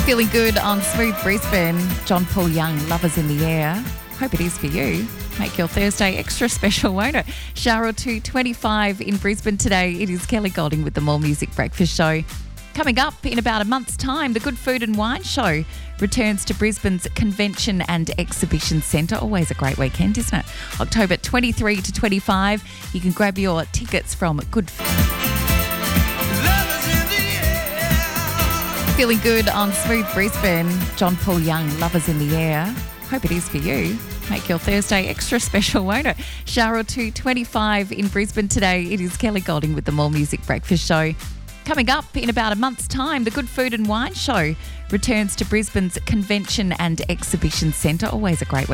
Feeling good on Smooth Brisbane. John Paul Young, Lovers in the Air. Hope it is for you. Make your Thursday extra special, won't it? Shower 2:25 in Brisbane today. It is Kelly Golding with the More Music Breakfast Show. Coming up in about a month's time, the Good Food and Wine Show returns to Brisbane's Convention and Exhibition Centre. Always a great weekend, isn't it? October 23 to 25. You can grab your tickets from Good Feeling good on Smooth Brisbane. John Paul Young, Lovers in the Air. Hope it is for you. Make your Thursday extra special, won't it? Shower 2:25 in Brisbane today. It is Kelly Golding with the More Music Breakfast Show. Coming up in about a month's time, the Good Food and Wine Show returns to Brisbane's Convention and Exhibition Centre. Always a great